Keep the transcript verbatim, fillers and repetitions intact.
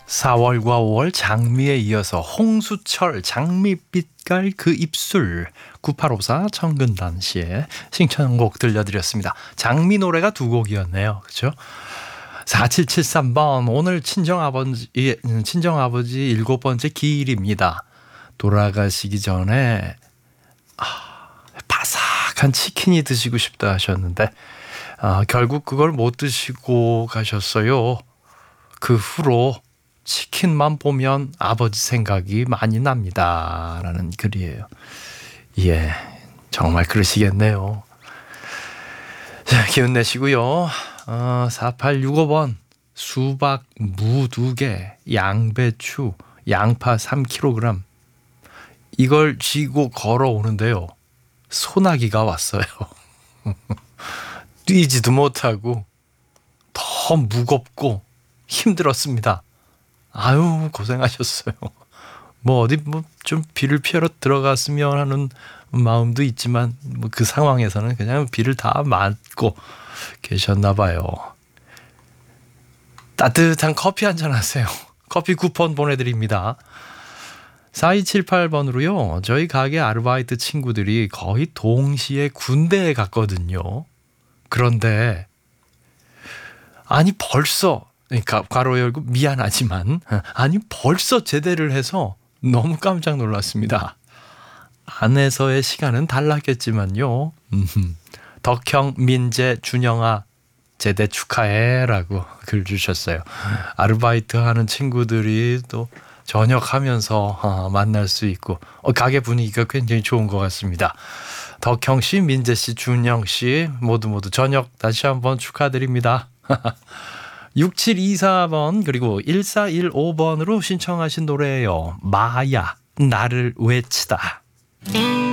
사월과 오월 장미에 이어서 홍수철 장밋빛깔 그 입술 구팔오사 청근단 씨의 신청곡 들려드렸습니다. 장미 노래가 두 곡이었네요. 그렇죠? 사칠칠삼 번 오늘 친정아버지 친정아버지 일곱 번째 기일입니다. 돌아가시기 전에 아, 바삭한 치킨이 드시고 싶다 하셨는데 아, 결국 그걸 못 드시고 가셨어요. 그 후로 치킨만 보면 아버지 생각이 많이 납니다. 라는 글이에요. 예, 정말 그러시겠네요. 자, 기운 내시고요. 어, 사팔육오 번 수박 무 두 개, 양배추, 양파 삼 킬로그램 이걸 쥐고 걸어오는데요. 소나기가 왔어요. 뛰지도 못하고 더 무겁고 힘들었습니다. 아유, 고생하셨어요. 뭐 어디 뭐 좀 비를 피하러 들어갔으면 하는 마음도 있지만 뭐 그 상황에서는 그냥 비를 다 맞고 계셨나 봐요. 따뜻한 커피 한잔 하세요. 커피 쿠폰 보내드립니다. 사이칠팔 번으로요. 저희 가게 아르바이트 친구들이 거의 동시에 군대에 갔거든요. 그런데 아니 벌써 그러니까 괄호 열고 미안하지만 아니 벌써 제대를 해서 너무 깜짝 놀랐습니다. 안에서의 시간은 달랐겠지만요. 덕형, 민재, 준영아 제대 축하해 라고 글 주셨어요. 아르바이트 하는 친구들이 또 저녁하면서 만날 수 있고 가게 분위기가 굉장히 좋은 것 같습니다. 덕형 씨, 민재 씨, 준영 씨 모두 모두 저녁 다시 한번 축하드립니다. 육칠이사 번 그리고 일사일오 번으로 신청하신 노래예요. 마야 나를 외치다.